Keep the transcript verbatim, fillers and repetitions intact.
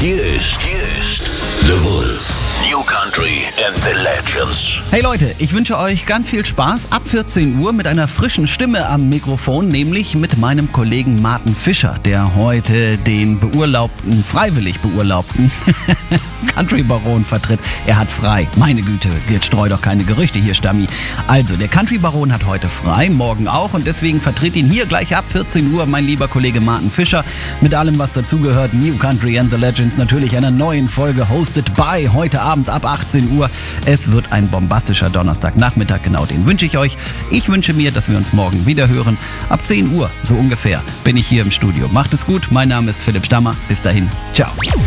Hier ist, hier ist The Wolf. New Country and the Legends. Hey Leute, ich wünsche euch ganz viel Spaß ab vierzehn Uhr mit einer frischen Stimme am Mikrofon, nämlich mit meinem Kollegen Martin Fischer, der heute den beurlaubten, freiwillig beurlaubten Country-Baron vertritt. Er hat frei. Meine Güte, jetzt streu doch keine Gerüchte hier, Stammi. Also, der Country-Baron hat heute frei, morgen auch, und deswegen vertritt ihn hier gleich ab vierzehn Uhr mein lieber Kollege Martin Fischer mit allem, was dazugehört. New Country and the Legends, natürlich einer neuen Folge, hosted by, heute Abend ab achtzehn Uhr. Es wird ein bombastischer Donnerstagnachmittag, genau den wünsche ich euch. Ich wünsche mir, dass wir uns morgen wieder hören. Ab zehn Uhr, so ungefähr, bin ich hier im Studio. Macht es gut, mein Name ist Philipp Stammer. Bis dahin, ciao.